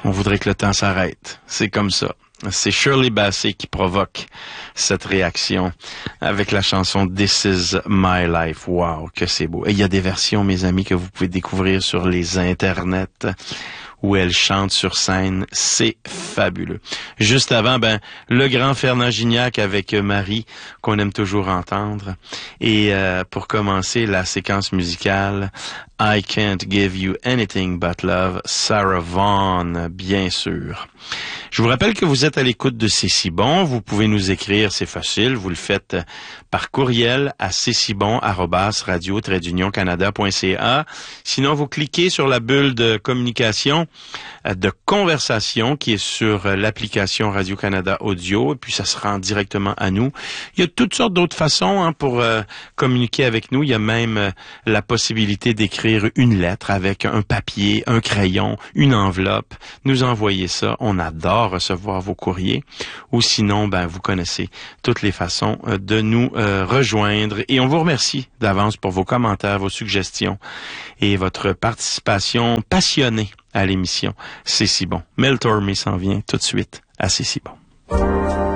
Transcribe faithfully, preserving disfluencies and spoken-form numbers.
On voudrait que le temps s'arrête. C'est comme ça. C'est Shirley Bassey qui provoque cette réaction avec la chanson This is my life. Wow, que c'est beau. Et il y a des versions, mes amis, que vous pouvez découvrir sur les internets où elle chante sur scène. C'est fabuleux. Juste avant, ben, le grand Fernand Gignac avec Marie, qu'on aime toujours entendre. Et euh, pour commencer la séquence musicale, I Can't Give You Anything But Love, Sarah Vaughan, bien sûr. Je vous rappelle que vous êtes à l'écoute de C'est si bon. Vous pouvez nous écrire, c'est facile. Vous le faites par courriel à c'est si bon arobase radio tiret union canada point c a. Sinon, vous cliquez sur la bulle de communication, de conversation qui est sur l'application Radio-Canada Audio, et puis ça se rend directement à nous. Il y a toutes sortes d'autres façons hein, pour euh, communiquer avec nous. Il y a même euh, la possibilité d'écrire une lettre avec un papier, un crayon, une enveloppe. Nous envoyer ça. On adore recevoir vos courriers. Ou sinon, ben vous connaissez toutes les façons euh, de nous euh, rejoindre. Et on vous remercie d'avance pour vos commentaires, vos suggestions et votre participation passionnée à l'émission. C'est si bon. Mel Tormé s'en vient tout de suite à C'est si bon.